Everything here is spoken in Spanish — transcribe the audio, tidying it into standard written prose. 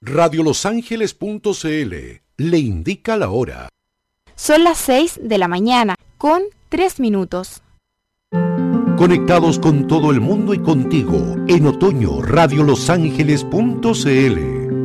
Radiolosangeles.cl le indica la hora. Son las 6 de la mañana, con 3 minutos. Conectados con todo el mundo y contigo, en otoño, Radiolosangeles.cl.